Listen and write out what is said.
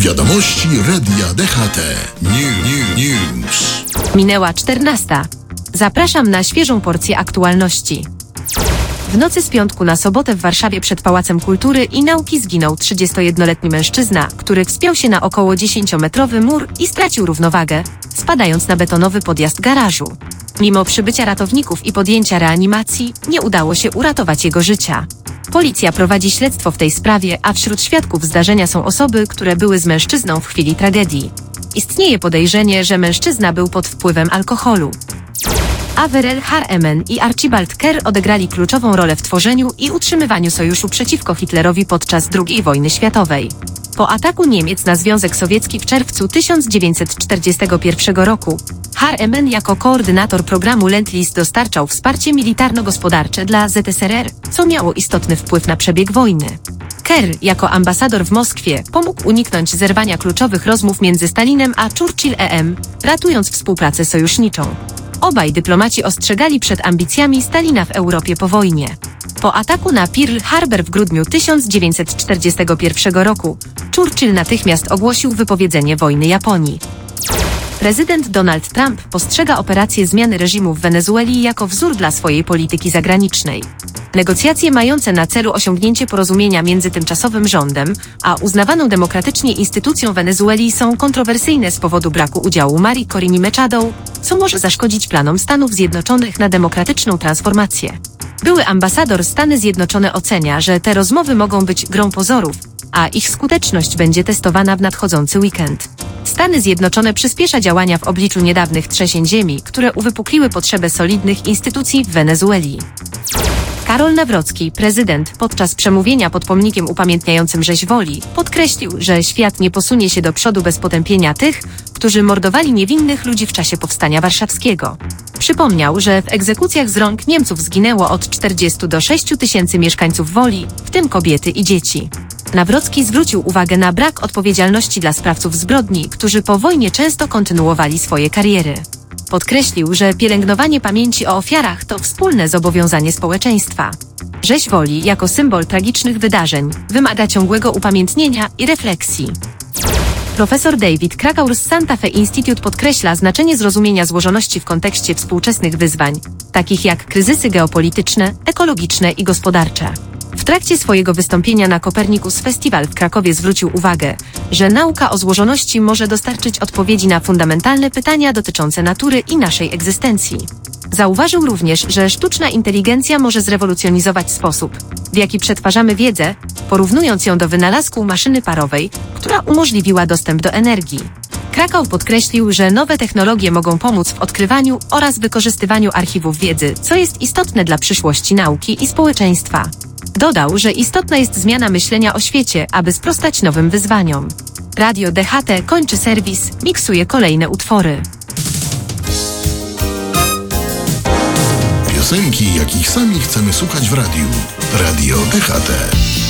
Wiadomości Radia DHT. News. Minęła 14. Zapraszam na świeżą porcję aktualności. W nocy z piątku na sobotę w Warszawie przed Pałacem Kultury i Nauki zginął 31-letni mężczyzna, który wspiął się na około 10-metrowy mur i stracił równowagę, spadając na betonowy podjazd garażu. Mimo przybycia ratowników i podjęcia reanimacji, nie udało się uratować jego życia. Policja prowadzi śledztwo w tej sprawie, a wśród świadków zdarzenia są osoby, które były z mężczyzną w chwili tragedii. Istnieje podejrzenie, że mężczyzna był pod wpływem alkoholu. Averell Harriman i Archibald Kerr odegrali kluczową rolę w tworzeniu i utrzymywaniu sojuszu przeciwko Hitlerowi podczas II wojny światowej. Po ataku Niemiec na Związek Sowiecki w czerwcu 1941 roku, Harriman jako koordynator programu Lend-Lease dostarczał wsparcie militarno-gospodarcze dla ZSRR, co miało istotny wpływ na przebieg wojny. Kerr, jako ambasador w Moskwie, pomógł uniknąć zerwania kluczowych rozmów między Stalinem a Churchill-em, ratując współpracę sojuszniczą. Obaj dyplomaci ostrzegali przed ambicjami Stalina w Europie po wojnie. Po ataku na Pearl Harbor w grudniu 1941 roku, Churchill natychmiast ogłosił wypowiedzenie wojny Japonii. Prezydent Donald Trump postrzega operację zmiany reżimu w Wenezueli jako wzór dla swojej polityki zagranicznej. Negocjacje mające na celu osiągnięcie porozumienia między tymczasowym rządem a uznawaną demokratycznie instytucją Wenezueli są kontrowersyjne z powodu braku udziału Marii Corina Machado, co może zaszkodzić planom Stanów Zjednoczonych na demokratyczną transformację. Były ambasador Stany Zjednoczone ocenia, że te rozmowy mogą być grą pozorów, a ich skuteczność będzie testowana w nadchodzący weekend. Stany Zjednoczone przyspiesza działania w obliczu niedawnych trzęsień ziemi, które uwypukliły potrzebę solidnych instytucji w Wenezueli. Karol Nawrocki, prezydent, podczas przemówienia pod pomnikiem upamiętniającym rzeź Woli, podkreślił, że świat nie posunie się do przodu bez potępienia tych, którzy mordowali niewinnych ludzi w czasie Powstania Warszawskiego. Przypomniał, że w egzekucjach z rąk Niemców zginęło od 40 do 6 tysięcy mieszkańców Woli, w tym kobiety i dzieci. Nawrocki zwrócił uwagę na brak odpowiedzialności dla sprawców zbrodni, którzy po wojnie często kontynuowali swoje kariery. Podkreślił, że pielęgnowanie pamięci o ofiarach to wspólne zobowiązanie społeczeństwa. Rzeź Woli, jako symbol tragicznych wydarzeń, wymaga ciągłego upamiętnienia i refleksji. Profesor David Krakauer z Santa Fe Institute podkreśla znaczenie zrozumienia złożoności w kontekście współczesnych wyzwań, takich jak kryzysy geopolityczne, ekologiczne i gospodarcze. W trakcie swojego wystąpienia na Copernicus Festival w Krakowie zwrócił uwagę, że nauka o złożoności może dostarczyć odpowiedzi na fundamentalne pytania dotyczące natury i naszej egzystencji. Zauważył również, że sztuczna inteligencja może zrewolucjonizować sposób, w jaki przetwarzamy wiedzę, porównując ją do wynalazku maszyny parowej, która umożliwiła dostęp do energii. Krakau podkreślił, że nowe technologie mogą pomóc w odkrywaniu oraz wykorzystywaniu archiwów wiedzy, co jest istotne dla przyszłości nauki i społeczeństwa. Dodał, że istotna jest zmiana myślenia o świecie, aby sprostać nowym wyzwaniom. Radio DHT kończy serwis, miksuje kolejne utwory. Piosenki, jakich sami chcemy słuchać w radiu. Radio DHT.